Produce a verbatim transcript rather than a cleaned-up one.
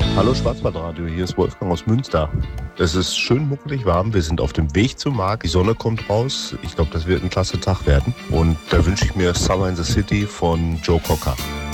Hallo Schwarzwaldradio, hier ist Wolfgang aus Münster. Es ist schön muckelig warm, wir sind auf dem Weg zum Markt, die Sonne kommt raus. Ich glaube, das wird ein klasse Tag werden. Und da wünsche ich mir Summer in the City von Joe Cocker.